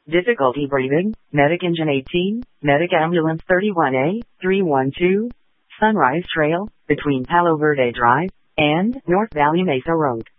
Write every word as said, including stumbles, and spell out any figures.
Difficulty breathing, Medic Engine eighteen, Medic Ambulance thirty-one A, three one two, Sunrise Trail, between Palo Verde Drive and North Valley Mesa Road.